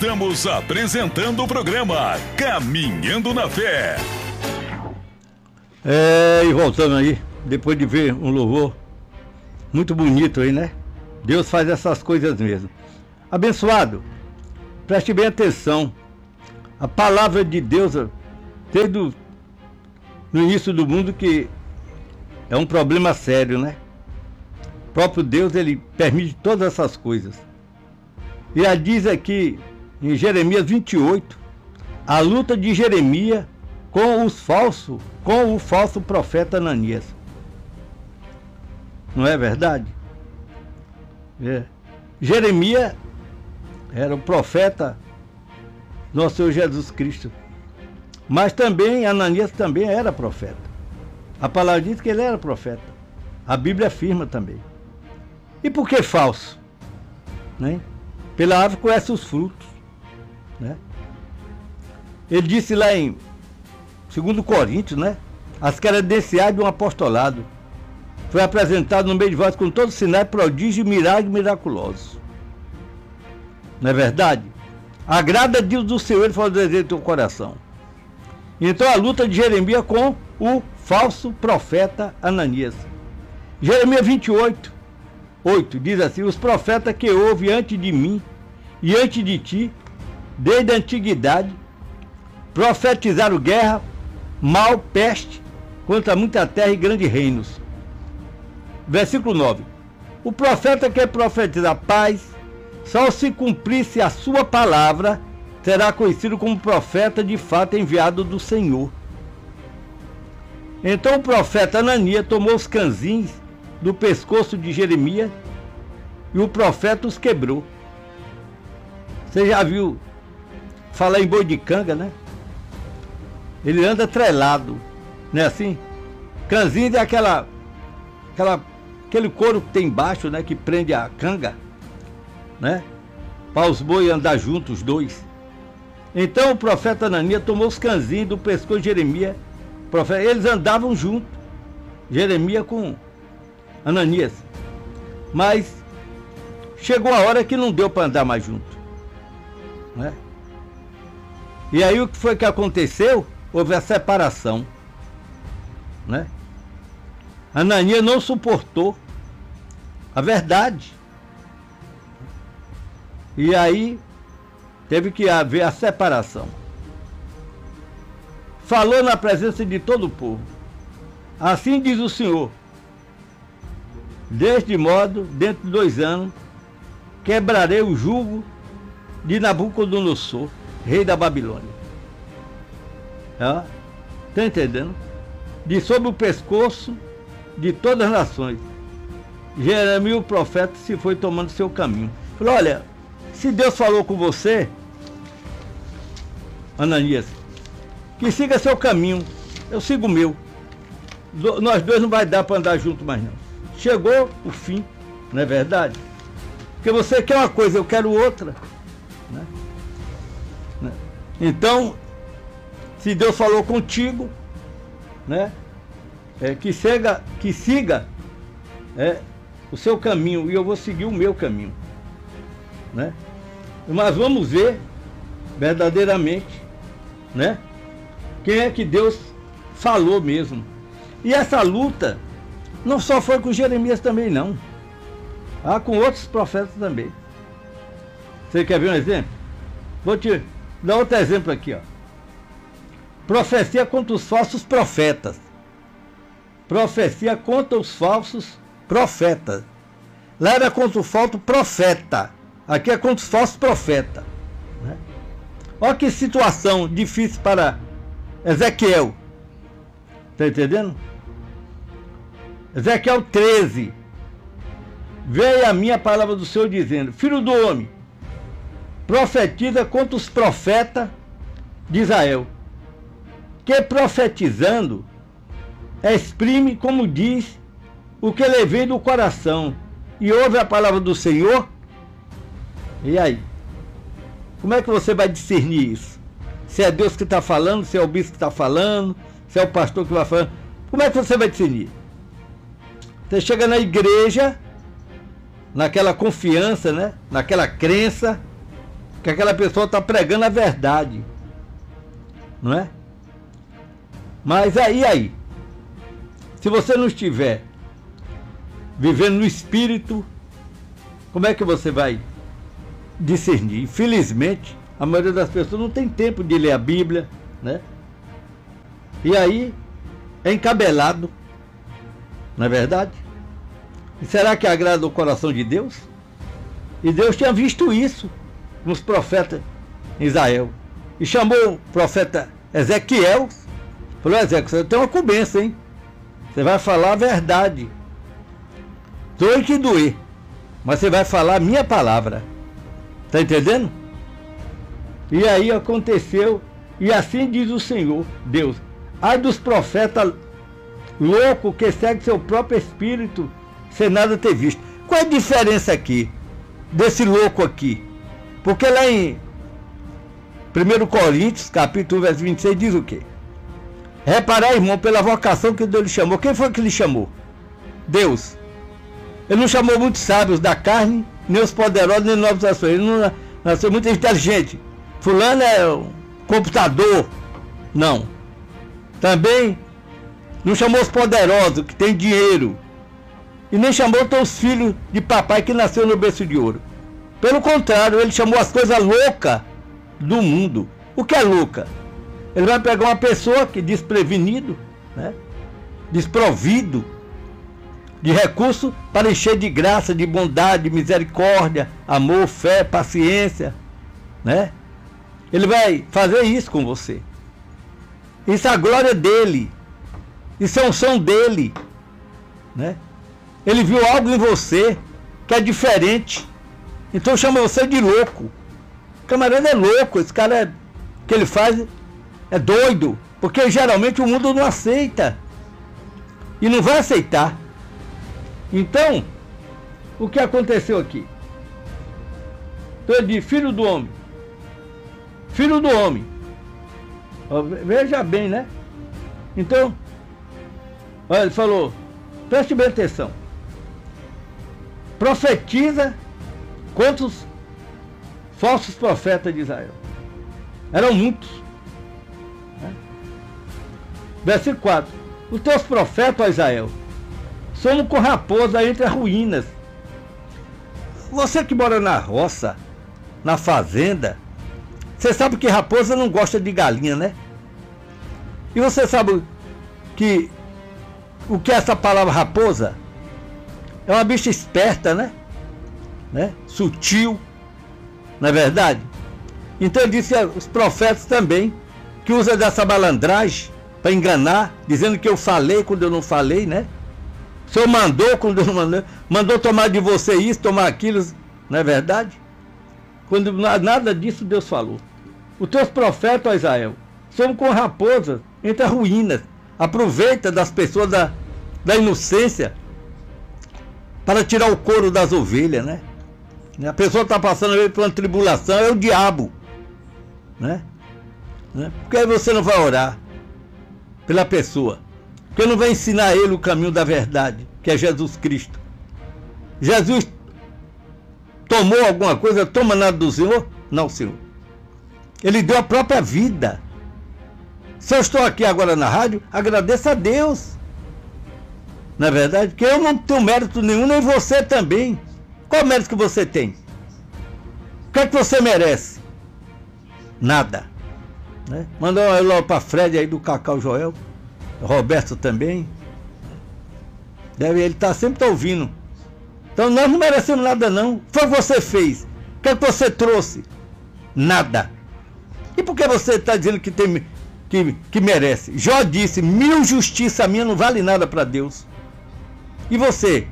Estamos apresentando o programa Caminhando na Fé. E voltando aí, depois de ver um louvor muito bonito aí, né? Deus faz essas coisas mesmo. Abençoado, preste bem atenção. A palavra de Deus, desde no início do mundo, que é um problema sério, né? O próprio Deus, ele permite todas essas coisas. E ela diz aqui, em Jeremias 28, a luta de Jeremias com o falso profeta Ananias. Não é verdade? Jeremias era o profeta do nosso Senhor Jesus Cristo. Mas também Ananias também era profeta. A palavra diz que ele era profeta. A Bíblia afirma também. E por que falso? Né? Pela árvore conhece os frutos. Né? Ele disse lá em 2 Coríntios, né? As credenciais de um apostolado. Foi apresentado no meio de vós com todos os sinais, prodígios, milagres miraculosos. Não é verdade? Agrada a Deus do Senhor, ele falou do desejo do teu coração. Então a luta de Jeremias com o falso profeta Ananias. Jeremias 28, 8 diz assim: os profetas que houve antes de mim e antes de ti, desde a antiguidade, profetizaram guerra, mal, peste, contra muita terra e grandes reinos. Versículo 9. O profeta que profetizar paz, só se cumprisse a sua palavra, será conhecido como profeta de fato enviado do Senhor. Então o profeta Ananias tomou os canzins do pescoço de Jeremias e o profeta os quebrou. Você já viu falar em boi de canga, né? Ele anda trelado, não é assim? Canzins é aquele couro que tem embaixo, né? Que prende a canga, né? Para os bois andar juntos, os dois. Então o profeta Ananias tomou os canzinhos do pescoço de Jeremias. Eles andavam juntos, Jeremias com Ananias. Mas chegou a hora que não deu para andar mais junto, né? E aí o que foi que aconteceu? Houve a separação, né? Ananias não suportou a verdade. E aí teve que haver a separação. Falou na presença de todo o povo. Assim diz o Senhor: deste modo, dentro de 2 anos, quebrarei o jugo de Nabucodonosor, rei da Babilônia. Está entendendo? De sob o pescoço de todas as nações. Jeremias, o profeta, se foi tomando seu caminho. Falou: olha, se Deus falou com você, Ananias, que siga seu caminho, eu sigo o meu. Nós dois não vai dar para andar junto mais não. Chegou o fim, não é verdade? Porque você quer uma coisa, eu quero outra, né? Então, se Deus falou contigo, né? Que siga o seu caminho e eu vou seguir o meu caminho, né? Mas vamos ver verdadeiramente, né? Quem é que Deus falou mesmo. E essa luta não só foi com Jeremias também não, com outros profetas também. Você quer ver um exemplo? Vou te dar outro exemplo aqui, ó. Profecia contra os falsos profetas. Profecia contra os falsos profetas. Lá era contra o falso profeta. Aqui é contra os falsos profetas, né? Olha que situação difícil para Ezequiel. Está entendendo? Ezequiel 13. Veio a minha palavra do Senhor dizendo: filho do homem, profetiza contra os profetas de Israel, que profetizando exprime, como diz, o que levei do coração, e ouve a palavra do Senhor. E aí? Como é que você vai discernir isso? Se é Deus que está falando, se é o bispo que está falando, se é o pastor que vai falando. Como é que você vai discernir? Você chega na igreja, naquela confiança, né? Naquela crença, que aquela pessoa está pregando a verdade, não é? Mas aí, se você não estiver vivendo no Espírito, como é que você vai discernir? Infelizmente, a maioria das pessoas não tem tempo de ler a Bíblia, né? E aí é encabelado, não é verdade? E será que agrada o coração de Deus? E Deus tinha visto isso nos profetas em Israel. E chamou o profeta Ezequiel, falou: Ezequiel, você tem uma incumbência, hein? Você vai falar a verdade. Doe que doer, mas você vai falar a minha palavra. Está entendendo? E aí aconteceu, e assim diz o Senhor, Deus: ai dos profetas loucos que seguem seu próprio espírito, sem nada ter visto. Qual é a diferença aqui, desse louco aqui? Porque lá em 1 Coríntios, capítulo 1, verso 26, diz o quê? Reparar, irmão, pela vocação que Deus lhe chamou. Quem foi que lhe chamou? Deus. Ele não chamou muitos sábios da carne, nem os poderosos, nem novos ações. Ele não nasceu muito inteligente. Fulano é um computador. Não. Também não chamou os poderosos, que têm dinheiro. E nem chamou os filhos de papai que nasceu no berço de ouro. Pelo contrário, ele chamou as coisas loucas do mundo. O que é louca? Ele vai pegar uma pessoa que desprevenido, né? Desprovido de recurso, para encher de graça, de bondade, de misericórdia, amor, fé, paciência, né? Ele vai fazer isso com você. Isso é a glória dele. Isso é a unção dele, né? Ele viu algo em você que é diferente. Então chama você de louco. O camarada é louco. Esse cara o que ele faz é doido. Porque geralmente o mundo não aceita. E não vai aceitar. Então, o que aconteceu aqui? Então ele diz: filho do homem. Filho do homem. Veja bem, né? Então, olha, ele falou: preste bem atenção. Profetiza contra os falsos profetas de Israel. Eram muitos, né? Versículo 4: os teus profetas, ó Israel, somos com raposa entre as ruínas. Você que mora na roça, na fazenda, você sabe que raposa não gosta de galinha, né? E você sabe que o que é essa palavra raposa? É uma bicha esperta, né? Sutil, não é verdade? Então ele disse aos profetas também, que usa dessa malandragem para enganar, dizendo que eu falei quando eu não falei, né? O Senhor mandou quando eu não mandei, mandou tomar de você isso, tomar aquilo, não é verdade? Quando nada disso Deus falou. Os teus profetas, ó Israel, somos com raposas entre as ruínas. Aproveita das pessoas da inocência para tirar o couro das ovelhas, né? A pessoa está passando por uma tribulação, é o diabo, né? Porque aí você não vai orar pela pessoa, porque não vai ensinar ele o caminho da verdade, que é Jesus Cristo. Jesus tomou alguma coisa, toma nada do Senhor? Não, Senhor. Ele deu a própria vida. Se eu estou aqui agora na rádio, agradeça a Deus. Não é verdade? Porque eu não tenho mérito nenhum, nem você também. Qual mérito que você tem? O que é que você merece? Nada, né? Manda um alô para Fred aí do Cacau Joel, Roberto também. Ele está sempre ouvindo. Então nós não merecemos nada não. Foi o que você fez. O que é que você trouxe? Nada. E por que você está dizendo que tem que merece? Jó disse: 1000 justiça minha não vale nada para Deus. E você?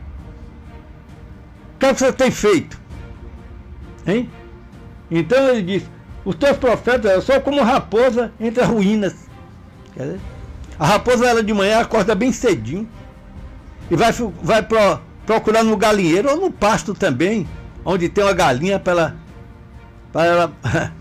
O que você tem feito? Hein? Então ele diz: os teus profetas são como raposa entre as ruínas. Quer dizer, a raposa, ela de manhã acorda bem cedinho e vai procurar no galinheiro ou no pasto também, onde tem uma galinha para ela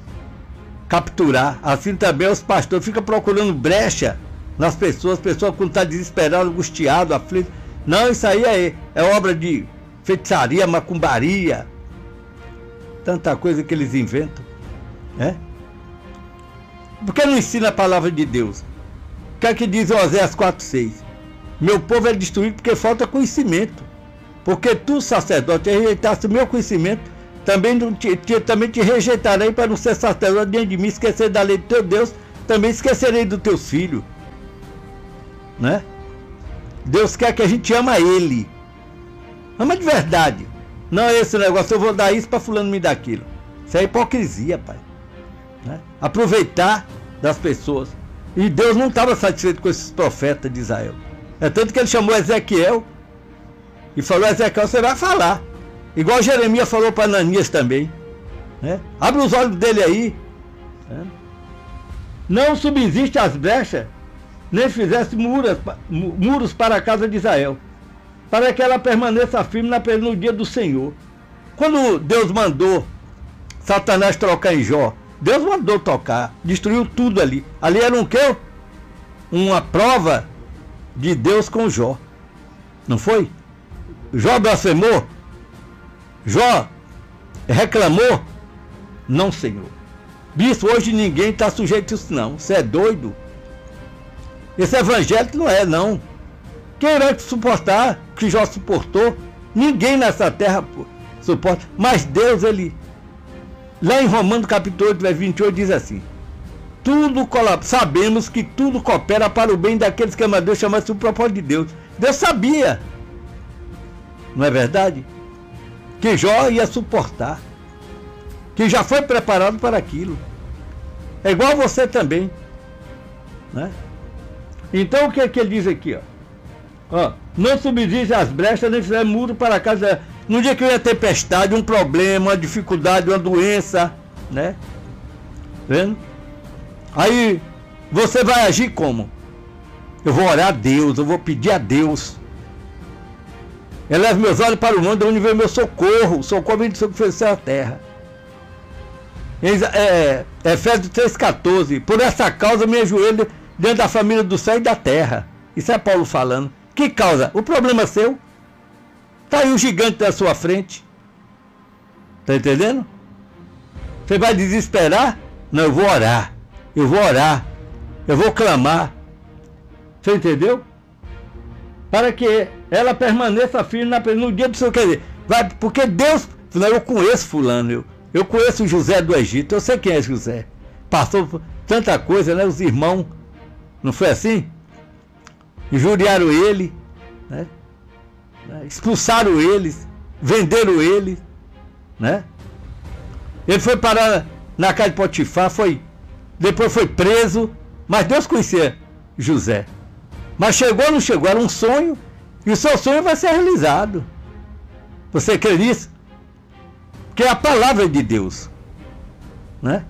capturar. Assim também os pastores ficam procurando brecha nas pessoas quando estão desesperadas, angustiadas, aflitas. Não, isso aí é obra de feitiçaria, macumbaria, tanta coisa que eles inventam. Por que não ensina a palavra de Deus? O que é que diz Oséias 4,6? Meu povo é destruído porque falta conhecimento. Porque tu, sacerdote, rejeitaste o meu conhecimento, também te rejeitarei para não ser sacerdote diante de mim, esquecer da lei do teu Deus, também esquecerei dos teus filhos. Né? Deus quer que a gente ama Ele. Ama de verdade. Não é esse negócio, eu vou dar isso para fulano me dar aquilo. Isso é hipocrisia, pai. Né? Aproveitar das pessoas. E Deus não estava satisfeito com esses profetas de Israel. É tanto que ele chamou Ezequiel e falou: Ezequiel, você vai falar. Igual Jeremias falou para Ananias também. Né? Abre os olhos dele aí. Né? Não subsiste as brechas, nem fizesse muros para a casa de Israel, para que ela permaneça firme no dia do Senhor. Quando Deus mandou Satanás trocar em Jó, Deus mandou tocar, destruiu tudo ali. Ali era um quê? Uma prova de Deus com Jó. Não foi? Jó blasfemou? Jó reclamou? Não, Senhor. Bispo, hoje ninguém está sujeito a isso não. Você é doido? Esse evangelho não é, não. Quem irá suportar o que Jó suportou? Ninguém nessa terra suporta. Mas Deus, ele... Lá em Romanos capítulo 8, versículo 28, diz assim: sabemos que tudo coopera para o bem daqueles que amam a Deus, chama-se o propósito de Deus. Deus sabia. Não é verdade? Que Jó ia suportar. Que já foi preparado para aquilo. É igual você também. Né? Então o que é que ele diz aqui? Ó, não subsiste as brechas, nem fizer muro para a casa. No dia que eu ia tempestade, um problema, uma dificuldade, uma doença, né? Vendo? Aí você vai agir como? Eu vou orar a Deus, eu vou pedir a Deus. Elevo meus olhos para o mundo, onde vem meu socorro. Socorro vem do Senhor que fez o céu e a terra. Efésios 3,14. Por essa causa me ajoelho diante da família do céu e da terra. Isso é Paulo falando. Que causa? O problema é seu. Está aí o gigante na sua frente. Está entendendo? Você vai desesperar? Não, eu vou orar. Eu vou orar. Eu vou clamar. Você entendeu? Para que ela permaneça firme no dia do seu querer. Porque Deus... Eu conheço fulano. Eu conheço José do Egito. Eu sei quem é José. Passou por tanta coisa, né? Os irmãos. Não foi assim? Injuriaram ele. Né? Expulsaram eles, venderam ele, né? Ele foi parar na casa de Potifar, depois foi preso, mas Deus conhecia José. Mas chegou ou não chegou? Era um sonho, e o seu sonho vai ser realizado. Você crê nisso? Que é a palavra de Deus, né?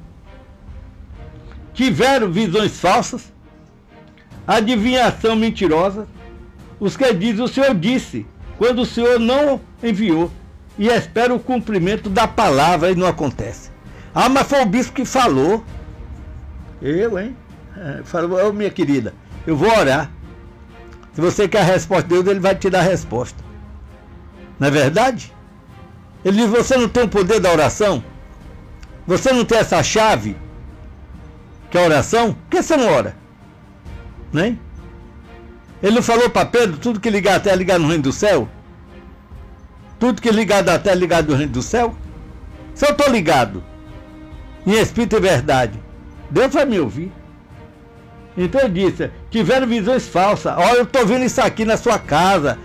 Tiveram visões falsas, adivinhação mentirosa, os que dizem: o Senhor disse, quando o Senhor não enviou, e espera o cumprimento da palavra e não acontece. Ah, mas foi o bispo que falou. Eu, hein? Falou: minha querida, eu vou orar. Se você quer a resposta de Deus, ele vai te dar a resposta. Não é verdade? Ele diz: você não tem o poder da oração? Você não tem essa chave, que é a oração? Por que você não ora? Nem? Ele não falou para Pedro: tudo que ligar a terra, ligar no reino do céu? Tudo que ligar da terra, ligar no reino do céu? Se eu estou ligado em espírito e verdade, Deus vai me ouvir. Então ele disse: tiveram visões falsas. Olha, eu estou vendo isso aqui na sua casa.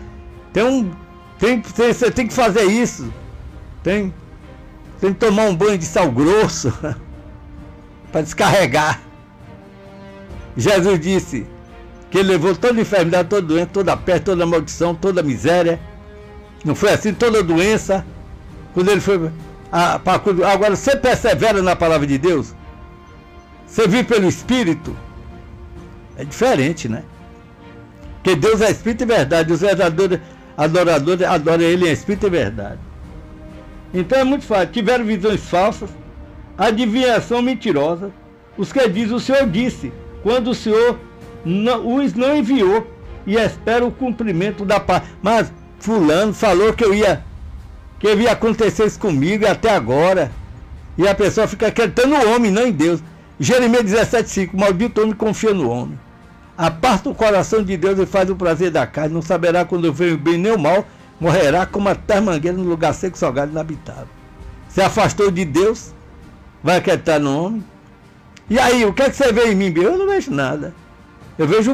Você tem que fazer isso. Tem que tomar um banho de sal grosso para descarregar. Jesus disse que ele levou toda enfermidade, toda doença, toda peste, toda maldição, toda miséria. Não foi assim? Toda doença. Quando ele foi... Agora, você persevera na palavra de Deus? Você vive pelo Espírito? É diferente, né? Porque Deus é Espírito e verdade. Os verdadeiros adoradores adoram Ele em Espírito e verdade. Então é muito fácil. Tiveram visões falsas, adivinhação mentirosa. Os que dizem: o Senhor disse, quando o Senhor os não enviou, e espera o cumprimento da paz. Mas fulano falou que ia acontecer isso comigo, e até agora E a pessoa fica acreditando no homem, não em Deus. Jeremias 17,5, maldito homem confia no homem. Aparta o coração de Deus e faz o prazer da carne, não saberá quando vem o bem nem o mal, morrerá como a tarmangueira no lugar seco, salgado e inabitável. Se afastou de Deus, vai acreditar no homem. E aí, o que é que você vê em mim? Eu não vejo nada. Eu vejo